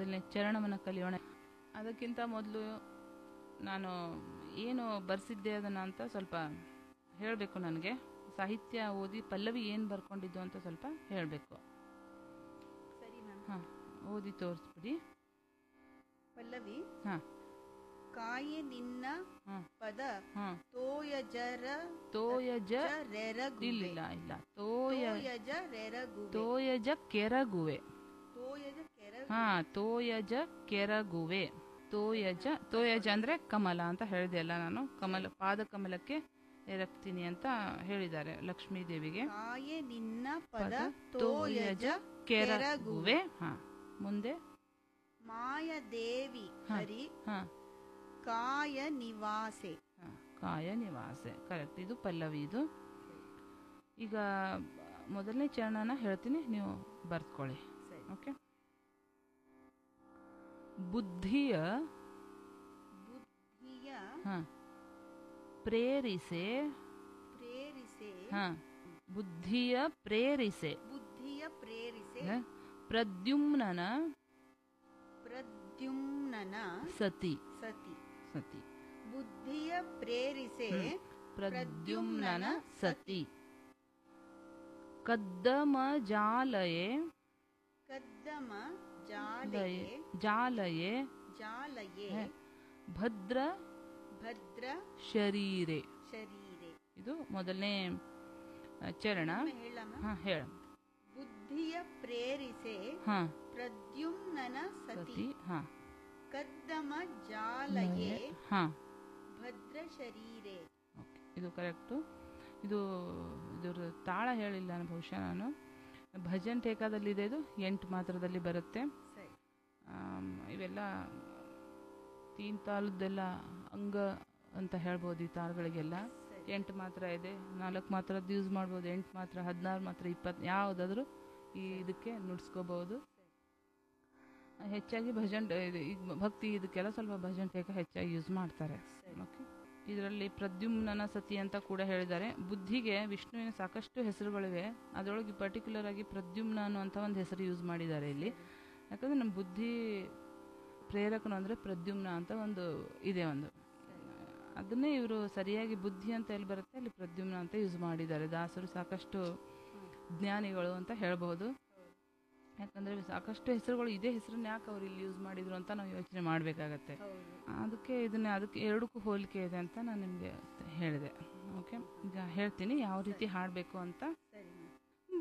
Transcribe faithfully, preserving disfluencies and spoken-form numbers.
ಮೊದಲನೇ ಚರಣವನ್ನು ಕಲಿಯೋಣ. ಅದಕ್ಕಿಂತ ಮೊದಲು ನಾನು ಏನು ಬರ್ಸಿದ್ದೆ ಅದನ್ನು ಅಂತ ಸ್ವಲ್ಪ ಹೇಳಬೇಕು. ನನಗೆ ಸಾಹಿತ್ಯ ಓದಿ ಪಲ್ಲವಿ ಏನು ಬರ್ಕೊಂಡಿದ್ದು ಅಂತ ಸ್ವಲ್ಪ ಹೇಳಬೇಕು. ಸರಿ ಮ್ಯಾಮ್. ಹಾಂ, ಓದಿ ತೋರಿಸ್ಬಿಡಿ. ಪಲ್ಲವಿ. ಹಾಂ. ಕಾಯೆ ನಿನ್ನ ಪದ ತೋಯಜರ ತೋಯಜ ಇಲ್ಲ ಇಲ್ಲ ತೋಯಜ ತೋಯಜ ಕೆರಗುವೆ. ಹಾ, ತೋಯಜ ಕೆರಗುವೆ. ತೋಯಜ ತೋಯಜ ಅಂದ್ರೆ ಕಮಲ ಅಂತ ಹೇಳಿದೆ ಅಲ್ಲ ನಾನು. ಕಮಲ, ಪಾದ ಕಮಲಕ್ಕೆ ಎರಗ್ತೀನಿ ಅಂತ ಹೇಳಿದ್ದಾರೆ ಲಕ್ಷ್ಮೀ ದೇವಿಗೆ. ಕಾಯೆ ನಿನ್ನ ಪದ ತೋಯಜ ಕೆರಗುವೆ. ಹಾ, ಮುಂದೆ ಮಾಯದೇವಿ ಹರಿ ಹಾ ಕಾಯ ನಿವಾಸೆ. ಕಾಯ ನಿವಾಸೆ, ಕರೆಕ್ಟ್. ಇದು ಪಲ್ಲವಿ. ಇದು ಈಗ ಮೊದಲನೇ ಚರಣನ ಹೇಳ್ತೀನಿ, ನೀವು ಬರ್ತ್ಕೊಳ್ಳಿ. ಓಕೆ. ಬುದ್ಧಿಯ ಬುದ್ಧಿಯ ಹ ಪ್ರೇರಿಸೆ ಪ್ರೇರಿಸೆ ಹ ಬುದ್ಧಿಯ ಪ್ರೇರಿಸೆ ಬುದ್ಧಿಯ ಪ್ರೇರಿಸೆ ಪ್ರದ್ಯುಮ್ನನ ಪ್ರದ್ಯುಮ್ನನ ಸತಿ ಸತಿ ಸತಿ ಬುದ್ಧಿಯ ಪ್ರೇರಿಸೆ ಪ್ರದ್ಯುಮ್ನನ ಸತಿ ಕದ್ದಮ ಜಾಲಯೇ ಕದ್ದಮ ಜಾಲಯೇ ಜಾಲಯೇ ಜಾಲಯೇ ಭದ್ರ ಭದ್ರ ಶರೀರೆ. ಶರೀರೆ. ಇದು ಮೊದಲನೇ ಚರಣ. ಹಾ, ಹೇಳ. ಬುದ್ಧಿಯ ಪ್ರೇರಿಸೆ ಹಾ ಪ್ರದ್ಯುಮ್ನನ ಸತಿ ಹಾ ಕದ್ದಮ ಜಾಲಯೇ ಹಾ ಭದ್ರ ಶರೀರೆ. ಇದು ಕರೆಕ್ಟು. ಇದು ಇದ್ರ ತಾಳ ಹೇಳಿಲ್ಲ ನಾನು, ಬಹುಶಃ ನಾನು. ಭಜನ್ ಟೇಕಾದಲ್ಲಿದೆ, ಇದು ಎಂಟು ಮಾತ್ರದಲ್ಲಿ ಬರುತ್ತೆ. ಇವೆಲ್ಲ ತೀನ್ ತಾಳದ್ದೆಲ್ಲ ಅಂಗ ಅಂತ ಹೇಳ್ಬೋದು. ಈ ತಾಳಗಳಿಗೆಲ್ಲ ಎಂಟು ಮಾತ್ರ ಇದೆ. ನಾಲ್ಕು ಮಾತ್ರದ್ದು ಯೂಸ್ ಮಾಡ್ಬೋದು, ಎಂಟು ಮಾತ್ರ, ಹದಿನಾರು ಮಾತ್ರ, ಇಪ್ಪತ್ತು, ಯಾವುದಾದ್ರೂ ಈ ಇದಕ್ಕೆ ನುಡ್ಸ್ಕೋಬಹುದು. ಹೆಚ್ಚಾಗಿ ಭಜನ್ ಈಗ ಭಕ್ತಿ ಇದಕ್ಕೆಲ್ಲ ಸ್ವಲ್ಪ ಭಜನ್ ಟೇಕ ಹೆಚ್ಚಾಗಿ ಯೂಸ್ ಮಾಡ್ತಾರೆ. ಓಕೆ. ಇದರಲ್ಲಿ ಪ್ರದ್ಯುಮ್ನನ ಸತಿ ಅಂತ ಕೂಡ ಹೇಳಿದ್ದಾರೆ. ಬುದ್ಧಿಗೆ ವಿಷ್ಣುವಿನ ಸಾಕಷ್ಟು ಹೆಸರುಗಳಿವೆ, ಅದರೊಳಗೆ ಪರ್ಟಿಕ್ಯುಲರ್ ಆಗಿ ಪ್ರದ್ಯುಮ್ನ ಅನ್ನುವಂಥ ಒಂದು ಹೆಸರು ಯೂಸ್ ಮಾಡಿದ್ದಾರೆ ಇಲ್ಲಿ. ಯಾಕಂದರೆ ನಮ್ಮ ಬುದ್ಧಿ ಪ್ರೇರಕನು ಅಂದರೆ ಪ್ರದ್ಯುಮ್ನ ಅಂತ ಒಂದು ಇದೆ ಒಂದು. ಅದನ್ನೇ ಇವರು ಸರಿಯಾಗಿ ಬುದ್ಧಿ ಅಂತ ಎಲ್ಲಿ ಬರುತ್ತೆ ಅಲ್ಲಿ ಪ್ರದ್ಯುಮ್ನ ಅಂತ ಯೂಸ್ ಮಾಡಿದ್ದಾರೆ. ದಾಸರು ಸಾಕಷ್ಟು ಜ್ಞಾನಿಗಳು ಅಂತ ಹೇಳ್ಬೋದು. ಯಾಕಂದರೆ ಸಾಕಷ್ಟು ಹೆಸರುಗಳು, ಇದೇ ಹೆಸರನ್ನ ಯಾಕೆ ಅವ್ರು ಇಲ್ಲಿ ಯೂಸ್ ಮಾಡಿದ್ರು ಅಂತ ನಾವು ಯೋಚನೆ ಮಾಡಬೇಕಾಗತ್ತೆ. ಅದಕ್ಕೆ ಇದನ್ನ ಅದಕ್ಕೆ ಎರಡಕ್ಕೂ ಹೋಲಿಕೆ ಇದೆ ಅಂತ ನಾನು ನಿಮಗೆ ಹೇಳಿದೆ. ಓಕೆ, ಈಗ ಹೇಳ್ತೀನಿ ಯಾವ ರೀತಿ ಹಾಡಬೇಕು ಅಂತ.